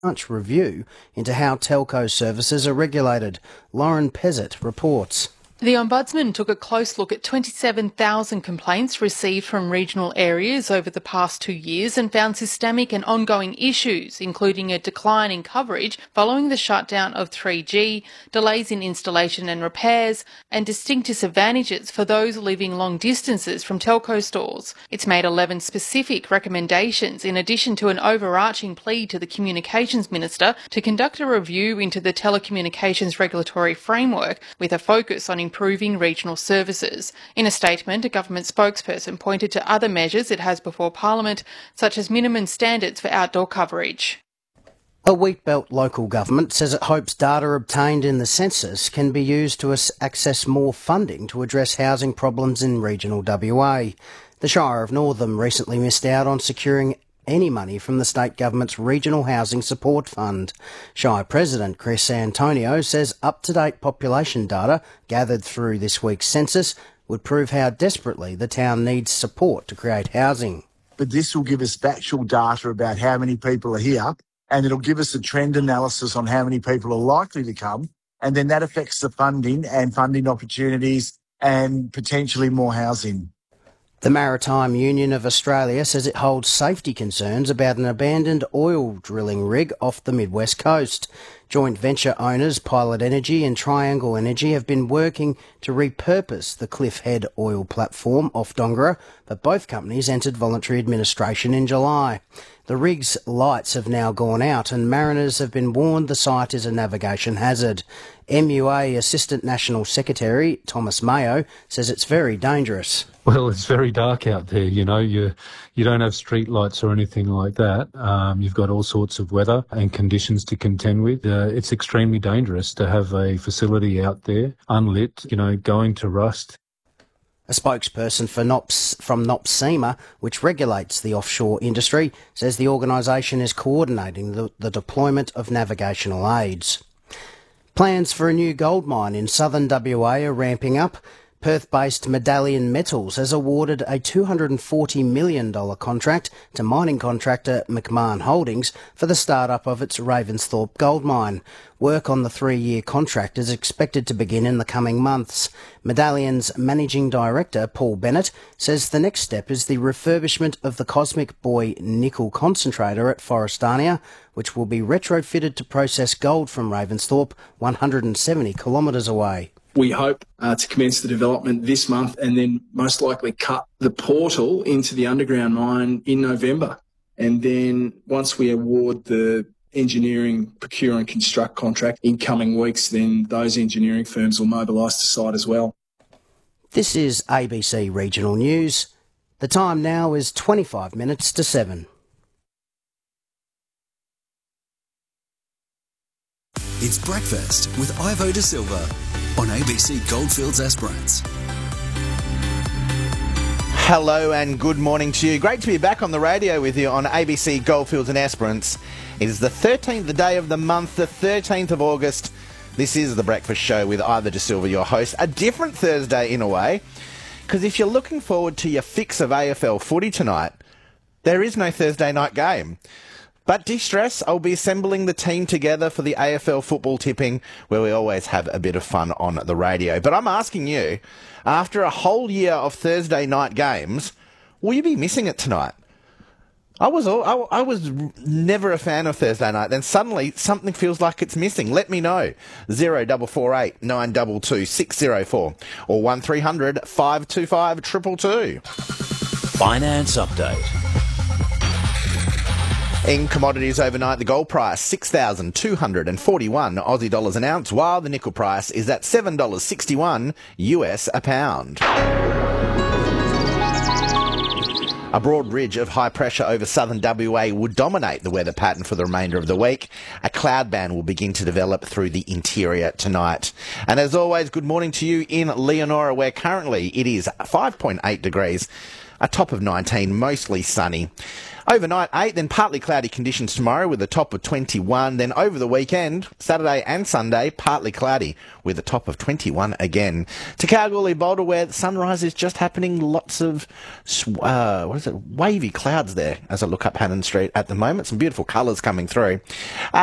much review into how telco services are regulated. Lauren Pezzett reports. The Ombudsman took a close look at 27,000 complaints received from regional areas over the past 2 years and found systemic and ongoing issues, including a decline in coverage following the shutdown of 3G, delays in installation and repairs, and distinct disadvantages for those living long distances from telco stores. It's made 11 specific recommendations in addition to an overarching plea to the Communications Minister to conduct a review into the telecommunications regulatory framework with a focus on improving regional services. In a statement, a government spokesperson pointed to other measures it has before Parliament, such as minimum standards for outdoor coverage. A Wheatbelt local government says it hopes data obtained in the census can be used to access more funding to address housing problems in regional WA. The Shire of Northam recently missed out on securing any money from the state government's Regional Housing Support Fund. Shire President Chris Antonio says up-to-date population data gathered through this week's census would prove how desperately the town needs support to create housing. But this will give us factual data about how many people are here, and it'll give us a trend analysis on how many people are likely to come, and then that affects the funding and funding opportunities and potentially more housing. The Maritime Union of Australia says it holds safety concerns about an abandoned oil drilling rig off the Mid-West Coast. Joint venture owners Pilot Energy and Triangle Energy have been working to repurpose the Cliff Head oil platform off Dongara, but both companies entered voluntary administration in July. The rig's lights have now gone out and mariners have been warned the site is a navigation hazard. MUA Assistant National Secretary Thomas Mayo says it's very dangerous. Well, it's very dark out there, you don't have street lights or anything like that. You've got all sorts of weather and conditions to contend with. It's extremely dangerous to have a facility out there, unlit, going to rust. A spokesperson for from NOPSEMA, which regulates the offshore industry, says the organisation is coordinating the deployment of navigational aids. Plans for a new gold mine in southern WA are ramping up. Perth-based Medallion Metals has awarded a $240 million contract to mining contractor McMahon Holdings for the start-up of its Ravensthorpe gold mine. Work on the 3-year contract is expected to begin in the coming months. Medallion's managing director, Paul Bennett, says the next step is the refurbishment of the Cosmic Boy nickel concentrator at Forrestania, which will be retrofitted to process gold from Ravensthorpe, 170 kilometres away. We hope to commence the development this month and then most likely cut the portal into the underground mine in November. And then once we award the engineering, procure and construct contract in coming weeks, then those engineering firms will mobilise to site as well. This is ABC Regional News. The time now is 25 minutes to 7. It's Breakfast with Ivo De Silva on ABC Goldfields Esperance. Hello and good morning to you. Great to be back on the radio with you on ABC Goldfields and Esperance. It is the 13th day of the month, the 13th of August. This is The Breakfast Show with Ivo De Silva, your host. A different Thursday in a way, because if you're looking forward to your fix of AFL footy tonight, there is no Thursday night game. But de-stress, I'll be assembling the team together for the AFL football tipping, where we always have a bit of fun on the radio. But I'm asking you, after a whole year of Thursday night games, will you be missing it tonight? I was never a fan of Thursday night. Then suddenly something feels like it's missing. Let me know. 0448 922 604 or 1300 525 222. Finance Update. In commodities overnight, the gold price 6,241 Aussie dollars an ounce, while the nickel price is at $7.61 US a pound. A broad ridge of high pressure over southern WA would dominate the weather pattern for the remainder of the week. A cloud band will begin to develop through the interior tonight. And as always, good morning to you in Leonora, where currently it is 5.8 degrees. a top of 19, mostly sunny. Overnight 8, then partly cloudy conditions tomorrow with a top of 21. Then over the weekend, Saturday and Sunday, partly cloudy with a top of 21 again. To Kalgoorlie, Boulder, where the sunrise is just happening, lots of wavy clouds there as I look up Hannon Street at the moment. Some beautiful colours coming through.